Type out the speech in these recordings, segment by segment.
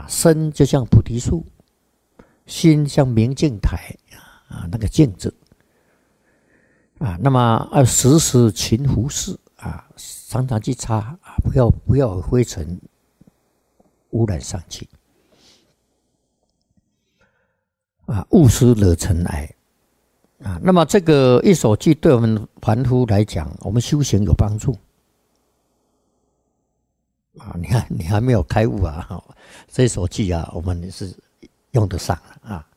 身就像菩提树，心像明镜台那个镜子那么要时时勤拂拭常常去擦不要有灰尘污染上去勿使惹尘埃那么这个一首偈对我们凡夫来讲，我们修行有帮助你看你还没有开悟这首偈我们是用得上了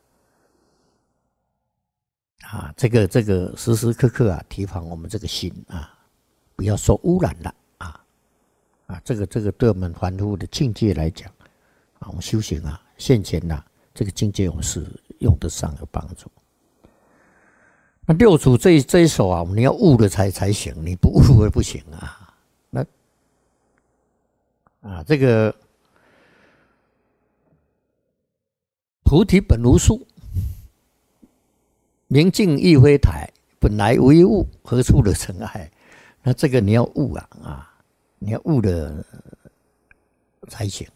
这个时时刻刻提防我们这个心不要受污染了这个对我们凡夫的境界来讲我们修行现前这个境界我们是用得上有帮助。那六祖这一首你要悟了才行，你不悟了不行那这个菩提本无树，明镜亦非台，本来无一物，何处惹尘埃？那这个你要悟你要悟了才行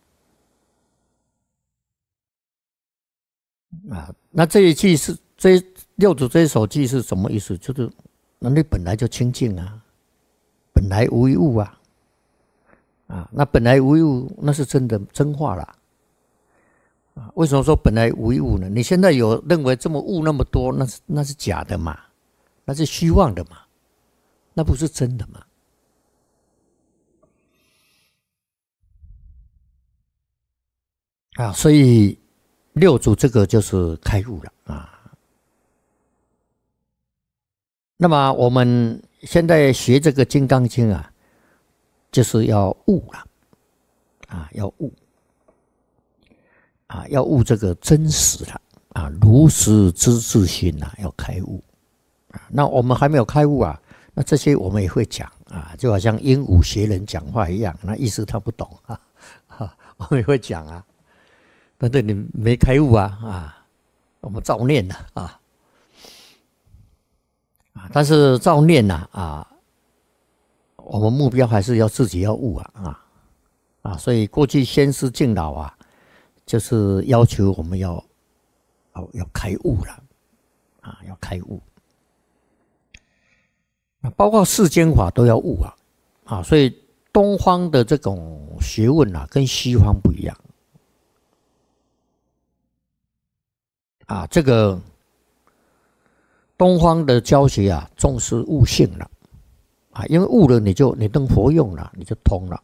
那这一句是六祖这一首偈是什么意思？就是你本来就清净本来无一物那本来无一物，那是真的真话啦为什么说本来无一物呢？你现在有认为这么物那么多，那是假的嘛，那是虚妄的嘛，那不是真的嘛所以六祖这个就是开悟了那么我们现在学这个《金刚经》就是要悟了要悟要悟这个真实了如实知自心要开悟那我们还没有开悟那这些我们也会讲就好像鹦鹉学人讲话一样，那意思他不懂我们也会讲但是你没开悟我们照念但是照念我们目标还是要自己要悟所以过去先师敬老就是要求我们要开悟了要开悟包括世间法都要悟所以东方的这种学问跟西方不一样这个东方的教学重视悟性了因为悟了你能活用了，你就通了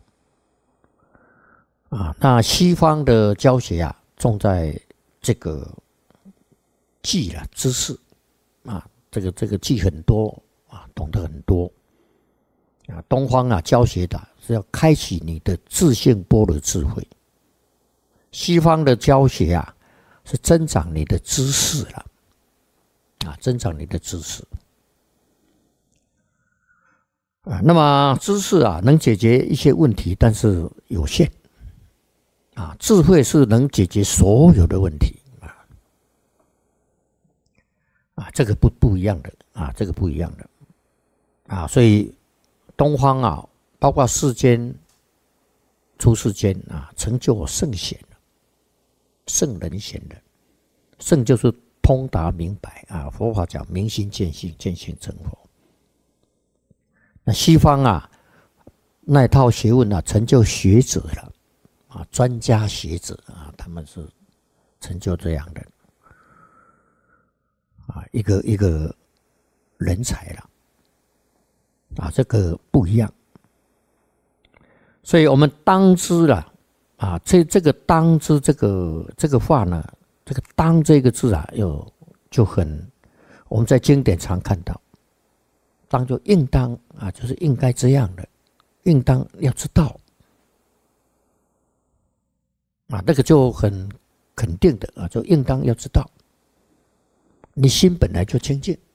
那西方的教学重在这个记知识这个记很多懂得很多东方教学的是要开启你的自性般若智慧，西方的教学是增长你的知识了增长你的知识那么知识能解决一些问题，但是有限智慧是能解决所有的问题这个不一样的这个不一样的所以东方包括世间出世间成就圣贤圣人贤人，圣就是通达明白佛法讲明心见性，见性成佛。那西方那一套学问成就学者了专家学者他们是成就这样的一个人才了这个不一样。所以我们当知了这个当知这个话呢，这个当这个字就很我们在经典常看到，当就应当就是应该这样的，应当要知道那个就很肯定的就应当要知道，你心本来就清净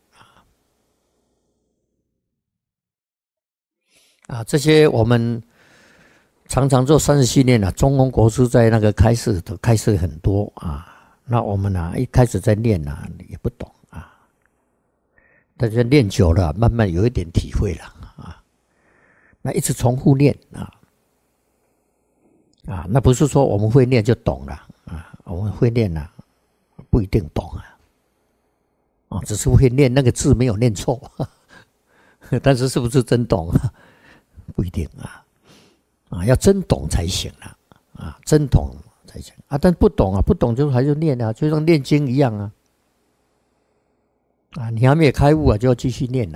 这些我们常常做30系列中公国师在那个开示都开示很多那我们一开始在念也不懂但是念久了慢慢有一点体会了那一直重复念啊，那不是说我们会念就懂了啊，我们会念了不一定懂啊，只是会念那个字没有念错，但是是不是真懂啊？不一定啊，要真懂才行啊，真懂才行啊，但不懂啊，不懂就还是念啊，就像念经一样啊，你还没有开悟啊，就要继续念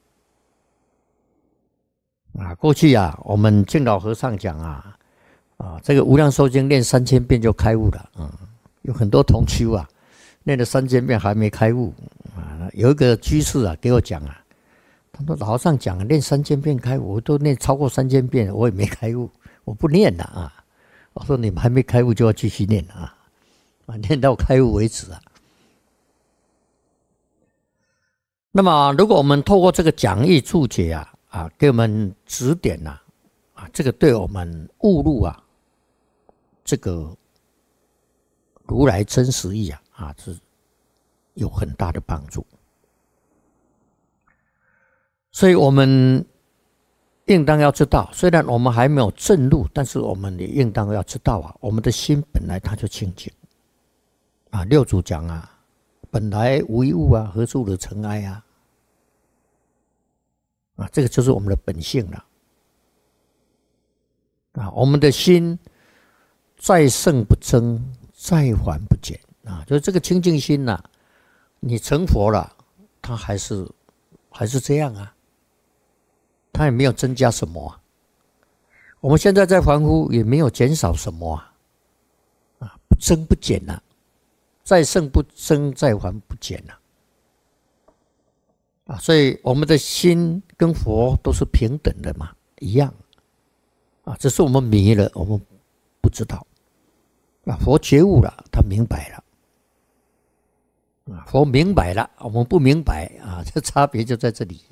啊，过去啊，我们净老和尚讲这个无量寿经念3000遍就开悟了，有很多同修啊，念了3000遍还没开悟有一个居士啊给我讲他说老和尚讲念3000遍开悟，我都念超过3000遍，我也没开悟，我不念了我说你们还没开悟就要继续念念到开悟为止那么如果我们透过这个讲义注解给我们指点这个对我们悟入这个如来真实义是有很大的帮助。所以我们应当要知道，虽然我们还没有证入，但是我们也应当要知道我们的心本来它就清净六祖讲本来无一物何处惹尘埃这个就是我们的本性了我们的心再胜不增，再还不减就是这个清净心你成佛了，它还是这样它也没有增加什么我们现在在凡夫也没有减少什么不增不减再胜不增，再还不减所以我们的心跟佛都是平等的嘛，一样只是我们迷了，我们不知道佛觉悟了，他明白了佛明白了，我们不明白这差别就在这里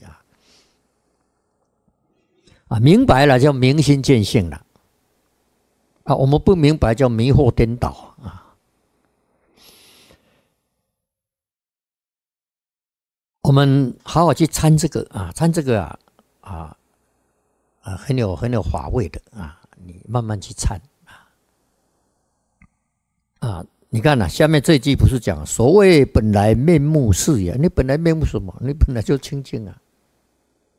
明白了叫明心见性了我们不明白叫迷惑颠倒我们好好去参这个参这个很有法味的你慢慢去参你看下面这一句不是讲所谓本来面目是也，你本来面目什么？你本来就清净